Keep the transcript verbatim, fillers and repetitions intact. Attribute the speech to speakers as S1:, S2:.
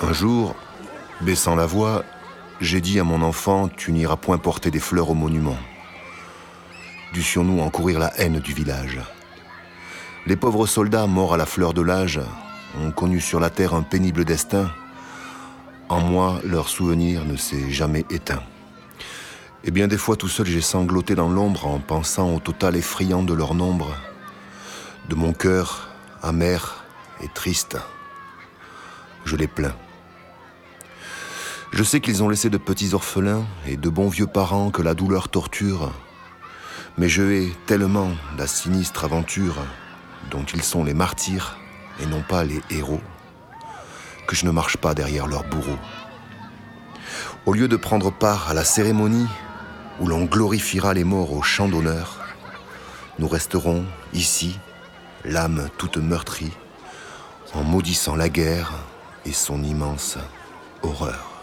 S1: Un jour, baissant la voix, j'ai dit à mon enfant, tu n'iras point porter des fleurs au monument. Dussions-nous encourir la haine du village. Les pauvres soldats morts à la fleur de l'âge ont connu sur la terre un pénible destin. En moi, leur souvenir ne s'est jamais éteint. Et bien des fois tout seul j'ai sangloté dans l'ombre en pensant au total effrayant de leur nombre. De mon cœur, amer et triste, je les plains. Je sais qu'ils ont laissé de petits orphelins et de bons vieux parents que la douleur torture. Mais je hais tellement la sinistre aventure dont ils sont les martyrs et non pas les héros, que je ne marche pas derrière leurs bourreaux. Au lieu de prendre part à la cérémonie où l'on glorifiera les morts au chant d'honneur, nous resterons ici, l'âme toute meurtrie, en maudissant la guerre et son immense horreur.